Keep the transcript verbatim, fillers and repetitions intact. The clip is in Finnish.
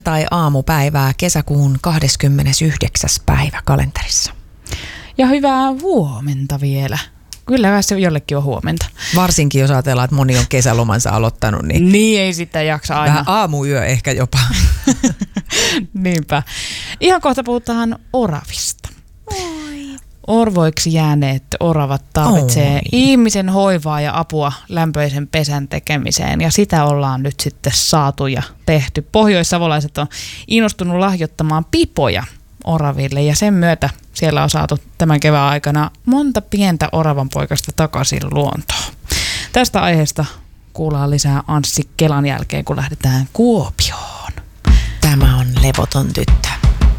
Tai aamupäivää kesäkuun kahdeskymmenesyhdeksäs päivä kalenterissa. Ja hyvää huomenta vielä. Kyllä se jollekin on huomenta. Varsinkin jos ajatellaan, että moni on kesälomansa aloittanut. Niin, niin ei sitä jaksa aina. Vähän aamuyö ehkä jopa. Niinpä. Ihan kohta puhutaan oravista. Oi. Orvoiksi jääneet oravat tarvitsee Oi. ihmisen hoivaa ja apua lämpöisen pesän tekemiseen. Ja sitä ollaan nyt sitten saatu ja tehty. Pohjoissavolaiset on innostunut lahjoittamaan pipoja oraville ja sen myötä siellä on saatu tämän kevään aikana monta pientä oravanpoikasta takaisin luontoon. Tästä aiheesta kuullaan lisää Anssi Kelan jälkeen, kun lähdetään Kuopioon. Tämä on Levoton tyttö.